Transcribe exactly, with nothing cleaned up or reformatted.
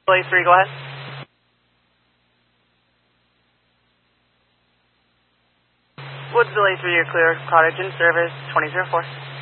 Delay three, go ahead. Woods Delay three, you're clear. Cottage in service, twenty oh four.